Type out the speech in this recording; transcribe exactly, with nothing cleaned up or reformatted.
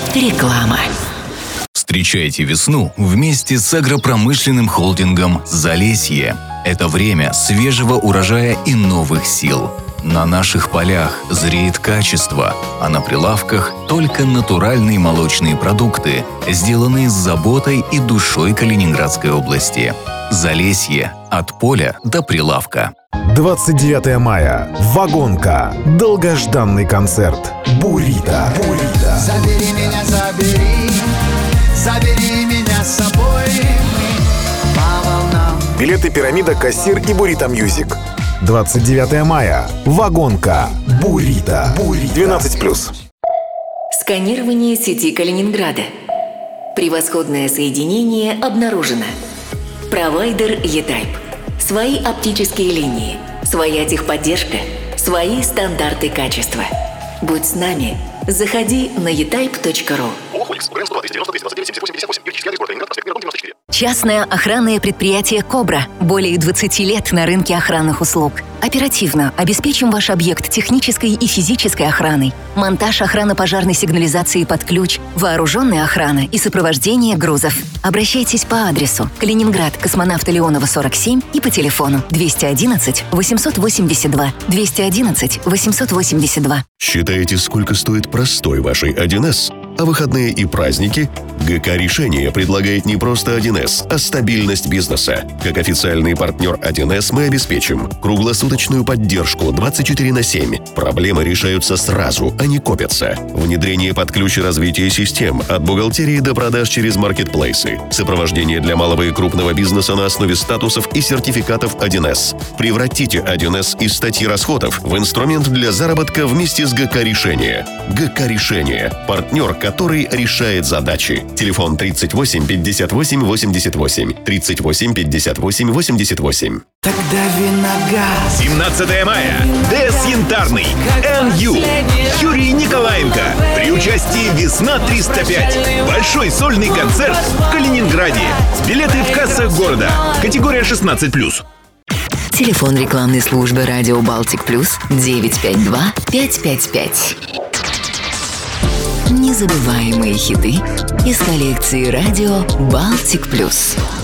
Реклама. Встречайте весну вместе с агропромышленным холдингом «Залесье». Это время свежего урожая и новых сил. На наших полях зреет качество, а на прилавках только натуральные молочные продукты, сделанные с заботой и душой Калининградской области. «Залесье» – от поля до прилавка. двадцать девятое мая. Вагонка. Долгожданный концерт. Бурито. Бурито. Забери меня, забери, забери меня с собой по волнам. Билеты «Пирамида», «Кассир» и «Бурито Мьюзик». двадцать девятое мая. Вагонка. Бурито. Бурито. двенадцать плюс. Сканирование сети Калининграда. Превосходное соединение обнаружено. Провайдер E-Type. Свои оптические линии, своя техподдержка, свои стандарты качества. Будь с нами. Заходи на e type точка ру. Частное охранное предприятие «Кобра». Более двадцати лет на рынке охранных услуг. Оперативно обеспечим ваш объект технической и физической охраной. Монтаж охранно-пожарной сигнализации под ключ, вооруженная охрана и сопровождение грузов. Обращайтесь по адресу Калининград, Космонавта Леонова, сорок семь и по телефону двести одиннадцать восемьсот восемьдесят два двести одиннадцать восемьсот восемьдесят два. Считаете, сколько стоит простой вашей один эс? А выходные и праздники? ГК «Решение» предлагает не просто один эс, а стабильность бизнеса. Как официальный партнер один эс мы обеспечим круглосуточную поддержку двадцать четыре на семь. Проблемы решаются сразу, а не копятся. Внедрение под ключ и развитие систем от бухгалтерии до продаж через маркетплейсы. Сопровождение для малого и крупного бизнеса на основе статусов и сертификатов один эс. Превратите один эс из статьи расходов в инструмент для заработка вместе с ГК «Решение». ГК «Решение» – партнер, который решает задачи. Телефон тридцать восемь пятьдесят восемь восемьдесят восемь. тридцать восемь пятьдесят восемь восемьдесят восемь. Тогда виногаз. семнадцатое мая. ДЭС Янтарный. эн ю. Юрий Николаенко. При участии «Весна триста пять». Большой сольный концерт в Калининграде. Билеты в кассах города. Категория шестнадцать плюс. Телефон рекламной службы «Радио Балтик Плюс» девять пять два пять пять пять. Незабываемые хиты из коллекции «Радио Балтик Плюс».